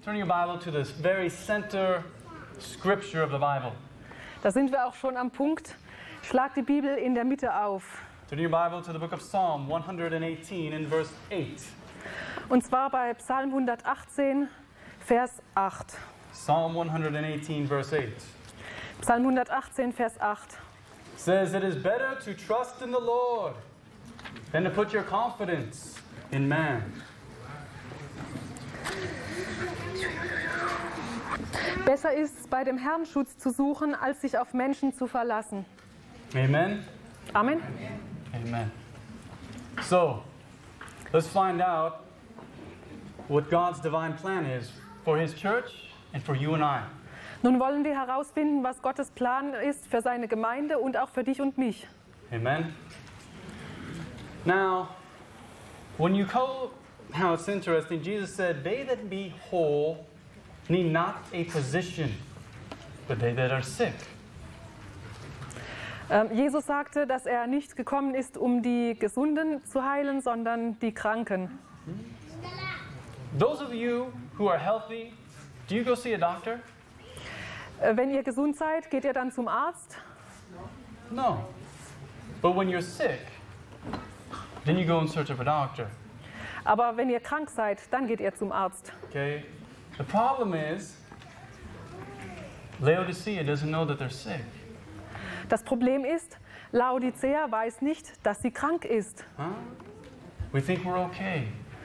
turn your Bible to the very center scripture of the Bible. Da sind wir auch schon am Punkt. Schlag die Bibel in der Mitte auf. Turn your Bible to the book of Psalm 118 in verse 8. Und zwar bei Psalm 118, Vers 8. Psalm 118 verse 8. Psalm 118, Vers 8. Says, it is better to trust in the Lord than to put your confidence in man. Besser ist es, bei dem Herrn Schutz zu suchen, als sich auf Menschen zu verlassen. Amen? Amen. Amen. So, let's find out what God's divine plan is for His church and for you and I. Nun wollen wir herausfinden, was Gottes Plan ist für seine Gemeinde und auch für dich und mich. Amen? Now, when you go, now it's interesting, Jesus said, they that be whole need not a physician, but they that are sick. Jesus sagte, dass er nicht gekommen ist, um die Gesunden zu heilen, sondern die Kranken. Those of you who are healthy, do you go see a doctor? Wenn ihr gesund seid, geht ihr dann zum Arzt? No. But when you're sick, then you go in search of a doctor. Aber wenn ihr krank seid, dann geht ihr zum Arzt. Okay? The problem is, Laodicea doesn't know that they're sick. Das Problem ist, Laodicea weiß nicht, dass sie krank ist. Huh? We think we're okay.